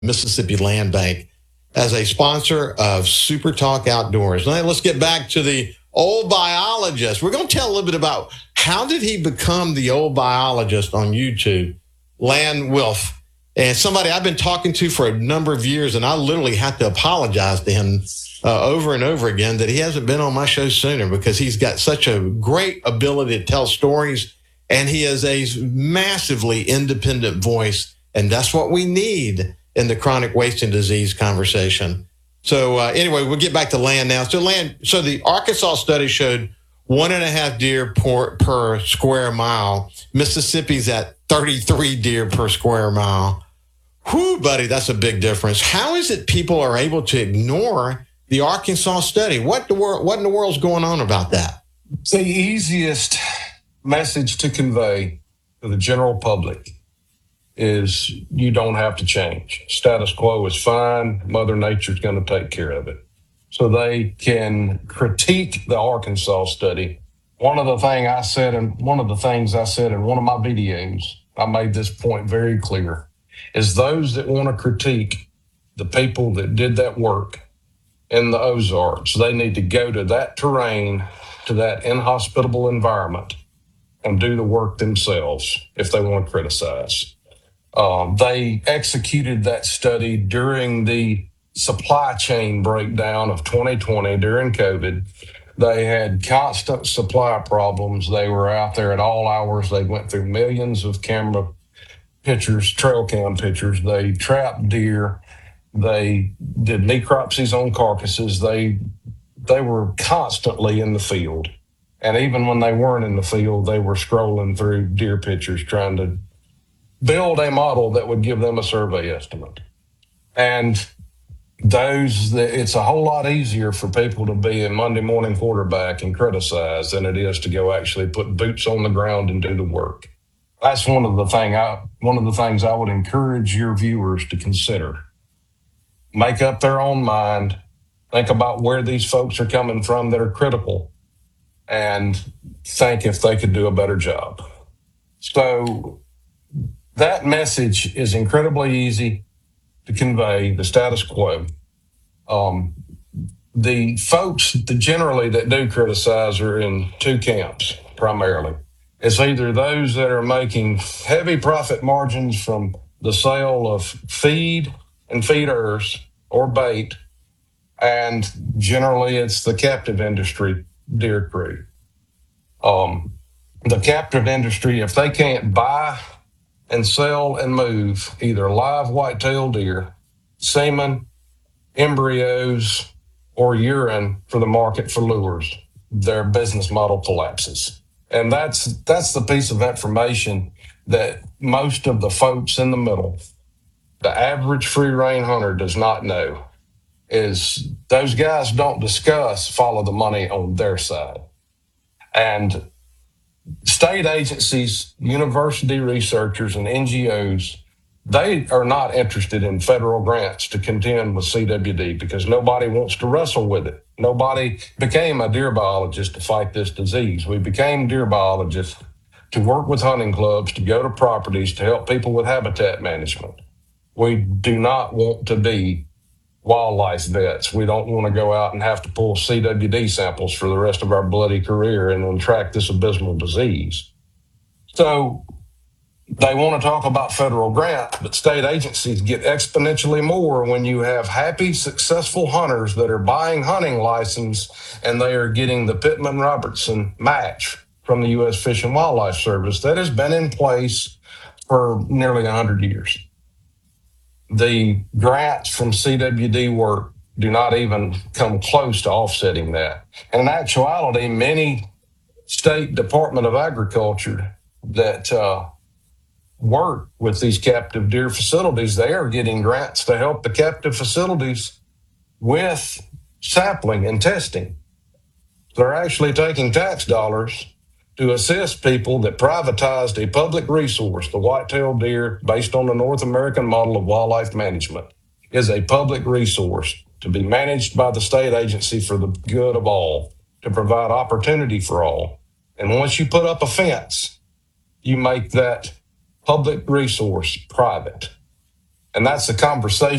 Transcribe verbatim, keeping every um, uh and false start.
Mississippi Land Bank as a sponsor of Super Talk Outdoors. Now, let's get back to the old biologist. We're going to tell a little bit about how did he become the old biologist on YouTube, Land Wolf. And somebody I've been talking to for a number of years, and I literally had to apologize to him uh, over and over again that he hasn't been on my show sooner, because he's got such a great ability to tell stories, and he is a massively independent voice, and that's what we need in the chronic wasting disease conversation. So uh, anyway, we'll get back to land now. So land, so the Arkansas study showed one and a half deer per, per square mile. Mississippi's at thirty-three deer per square mile. Whew, buddy, that's a big difference. How is it people are able to ignore the Arkansas study? What the world, what in the world's going on about that? The easiest message to convey to the general public is you don't have to change. Status quo is fine. Mother Nature's going to take care of it. So they can critique the Arkansas study. One of the thing I said, and one of the things I said in one of my videos, I made this point very clear, is those that want to critique the people that did that work in the Ozarks, they need to go to that terrain, to that inhospitable environment, and do the work themselves if they want to criticize. Um, they executed that study during the supply chain breakdown of twenty twenty during COVID. They had constant supply problems. They were out there at all hours. They went through millions of camera pictures, trail cam pictures. They trapped deer. They did necropsies on carcasses. They they were constantly in the field. And even when they weren't in the field, they were scrolling through deer pictures trying to build a model that would give them a survey estimate. And those, that it's a whole lot easier for people to be a Monday morning quarterback and criticize than it is to go actually put boots on the ground and do the work. That's one of the thing I, one of the things I would encourage your viewers to consider. Make up their own mind. Think about where these folks are coming from that are critical, and think if they could do a better job. So that message is incredibly easy to convey, the status quo. Um, the folks that generally that do criticize are in two camps primarily. It's either those that are making heavy profit margins from the sale of feed and feeders or bait, and generally it's the captive industry deer crew. Um, the captive industry, if they can't buy and sell and move either live white-tailed deer, semen, embryos, or urine for the market for lures, their business model collapses. And that's that's the piece of information that most of the folks in the middle, the average free-range hunter, does not know, is those guys don't discuss follow the money on their side. And state agencies, university researchers, and N G Os, they are not interested in federal grants to contend with C W D because nobody wants to wrestle with it. Nobody became a deer biologist to fight this disease. We became deer biologists to work with hunting clubs, to go to properties, to help people with habitat management. We do not want to be wildlife vets. We don't want to go out and have to pull C W D samples for the rest of our bloody career and then track this abysmal disease. So they want to talk about federal grants, but state agencies get exponentially more when you have happy, successful hunters that are buying hunting license and they are getting the Pittman-Robertson match from the U S Fish and Wildlife Service that has been in place for nearly one hundred years. The grants from C W D work do not even come close to offsetting that. And in actuality, many state Department of Agriculture that uh, work with these captive deer facilities, they are getting grants to help the captive facilities with sampling and testing. They're actually taking tax dollars to assist people that privatized a public resource. The white-tailed deer, based on the North American model of wildlife management, is a public resource to be managed by the state agency for the good of all, to provide opportunity for all. And once you put up a fence, you make that public resource private. And that's the conversation